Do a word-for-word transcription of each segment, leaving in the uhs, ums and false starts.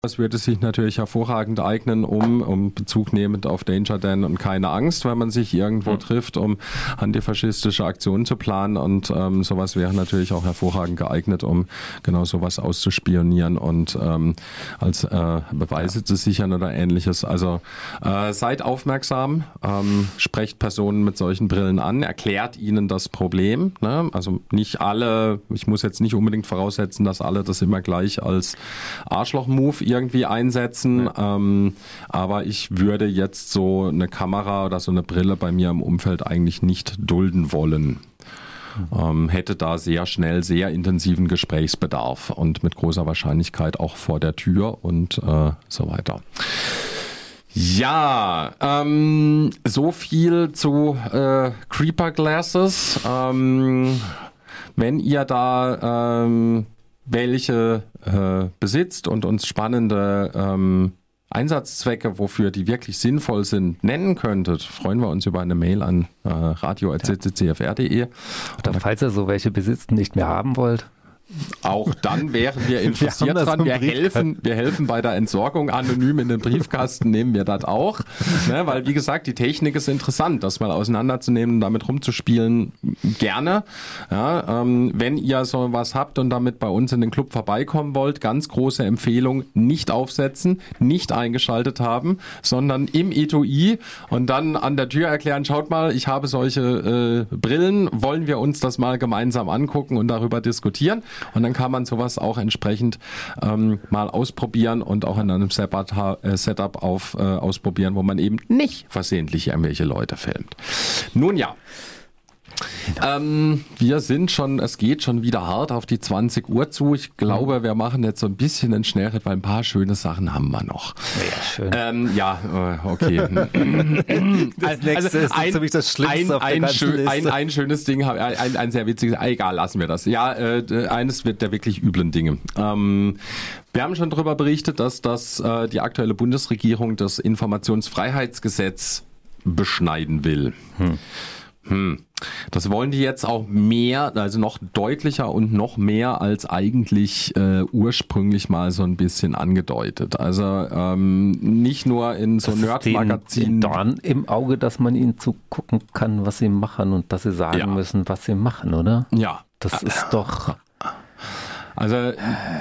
Das würde sich natürlich hervorragend eignen, um, um Bezug nehmend auf Danger Dan und keine Angst, wenn man sich irgendwo mhm. trifft, um antifaschistische Aktionen zu planen, und ähm, sowas wäre natürlich auch hervorragend geeignet, um genau sowas auszuspionieren und ähm, als äh, Beweise ja. zu sichern oder ähnliches. Also äh, seid aufmerksam, ähm, sprecht Personen mit solchen Brillen an, erklärt ihnen das Problem. Ne? Also nicht alle, ich muss jetzt nicht unbedingt voraussetzen, dass alle das immer gleich als Arschloch-Move irgendwie einsetzen, ja. ähm, aber ich würde jetzt so eine Kamera oder so eine Brille bei mir im Umfeld eigentlich nicht dulden wollen. Mhm. Ähm, hätte da sehr schnell sehr intensiven Gesprächsbedarf und mit großer Wahrscheinlichkeit auch vor der Tür und äh, so weiter. Ja, ähm, so viel zu äh, Creeper Glasses. Ähm, wenn ihr da ähm, welche äh, besitzt und uns spannende ähm, Einsatzzwecke, wofür die wirklich sinnvoll sind, nennen könntet, freuen wir uns über eine Mail an äh, radio at c c c f r punkt d e. Oder falls ihr so welche besitzt und nicht mehr haben wollt. Auch dann wären wir interessiert wir dran. Wir helfen, wir helfen bei der Entsorgung anonym in den Briefkasten, nehmen wir das auch. Ne, weil, wie gesagt, die Technik ist interessant, das mal auseinanderzunehmen und damit rumzuspielen, gerne. Ja, ähm, wenn ihr so was habt und damit bei uns in den Club vorbeikommen wollt, ganz große Empfehlung, nicht aufsetzen, nicht eingeschaltet haben, sondern im Etui und dann an der Tür erklären, schaut mal, ich habe solche äh, Brillen, wollen wir uns das mal gemeinsam angucken und darüber diskutieren. Und dann kann man sowas auch entsprechend ähm, mal ausprobieren und auch in einem Setup auf, äh, ausprobieren, wo man eben nicht versehentlich irgendwelche Leute filmt. Nun ja. Ähm, wir sind schon, es geht schon wieder hart auf die zwanzig Uhr zu. Ich glaube, wir machen jetzt so ein bisschen einen Schnellritt, weil ein paar schöne Sachen haben wir noch. Ja, schön. Ähm, ja, äh, okay. Das nächste ist ein, ziemlich das Schlimmste ein, auf der ein, ganzen schön, Liste. Ein, ein schönes Ding, ein, ein sehr witziges, egal, lassen wir das. Ja, äh, eines wird der wirklich üblen Dinge. Ähm, wir haben schon darüber berichtet, dass das äh, die aktuelle Bundesregierung das Informationsfreiheitsgesetz beschneiden will. Hm. Hm. Das wollen die jetzt auch mehr, also noch deutlicher und noch mehr als eigentlich äh, ursprünglich mal so ein bisschen angedeutet. Also ähm, nicht nur in so Nerd-Magazinen. Dorn im Auge, dass man ihnen zugucken kann, was sie machen und dass sie sagen ja. müssen, was sie machen, oder? Ja. Das ist doch... Also...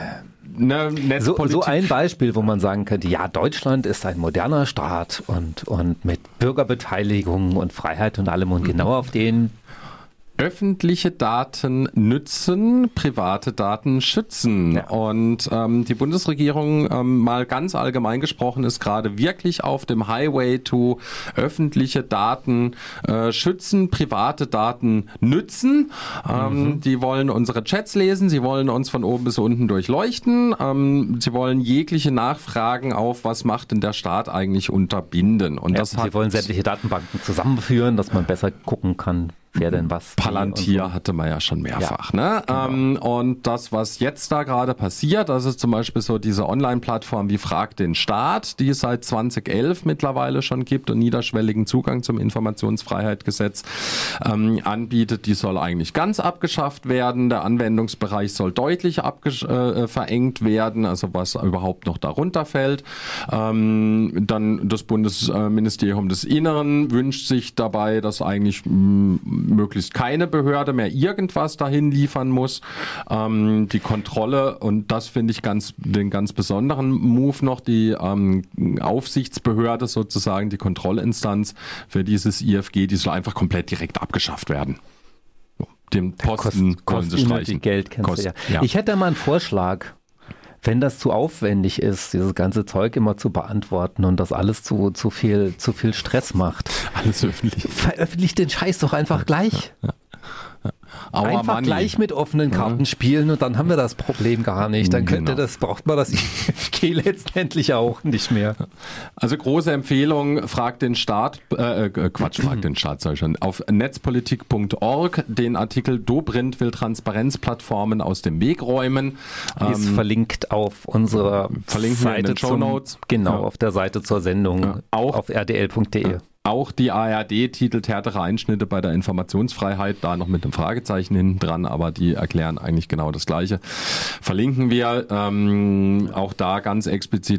Ne, so, so ein Beispiel, wo man sagen könnte, ja, Deutschland ist ein moderner Staat und, und mit Bürgerbeteiligung und Freiheit und allem und genau auf den öffentliche Daten nützen, private Daten schützen. Ja. Und ähm, die Bundesregierung, ähm, mal ganz allgemein gesprochen, ist gerade wirklich auf dem Highway to öffentliche Daten äh, schützen, private Daten nützen. Ähm, mhm. Die wollen unsere Chats lesen, sie wollen uns von oben bis unten durchleuchten, ähm, sie wollen jegliche Nachfragen auf, was macht denn der Staat eigentlich, unterbinden. Und ja, das sie hat, wollen sämtliche Datenbanken zusammenführen, dass man besser gucken kann, wer denn was? Palantir so. Hatte man ja schon mehrfach. Ja, ne? Genau. Ähm, und das, was jetzt da gerade passiert, das ist zum Beispiel so diese Online-Plattform wie Frag den Staat, die es seit zweitausendelf mittlerweile schon gibt und niederschwelligen Zugang zum Informationsfreiheitsgesetz ähm, anbietet, die soll eigentlich ganz abgeschafft werden. Der Anwendungsbereich soll deutlich abgesch- äh, verengt werden, also was überhaupt noch darunter fällt. Ähm, dann das Bundesministerium des Inneren wünscht sich dabei, dass eigentlich mh, möglichst keine Behörde mehr irgendwas dahin liefern muss. Ähm, die Kontrolle, und das finde ich ganz den ganz besonderen Move noch, die ähm, Aufsichtsbehörde sozusagen, die Kontrollinstanz für dieses I F G, die soll einfach komplett direkt abgeschafft werden. Den Posten Kost, wollen sie streichen. Geld, kennst Kost, du ja. Ja. Ich hätte mal einen Vorschlag. Wenn das zu aufwendig ist, dieses ganze Zeug immer zu beantworten und das alles zu, zu viel, zu viel Stress macht. Alles öffentlich. Veröffentlicht den Scheiß doch einfach gleich. Ja, ja. Ja. Einfach money. Gleich mit offenen Karten ja. spielen und dann haben wir das Problem gar nicht. Dann könnte genau. das, braucht man das I F G letztendlich auch nicht mehr. Also große Empfehlung, fragt den Staat, äh, Quatsch, fragt den Staat, sag ich schon, auf netzpolitik punkt org den Artikel Dobrindt will Transparenzplattformen aus dem Weg räumen. Ist ähm, verlinkt auf unserer Seite, in den Shownotes. Genau, ja. auf der Seite zur Sendung, ja. auch auf r d l punkt d e. Ja. auch die A R D titelt härtere Einschnitte bei der Informationsfreiheit, da noch mit einem Fragezeichen hinten dran, aber die erklären eigentlich genau das Gleiche. Verlinken wir ähm, auch da ganz explizit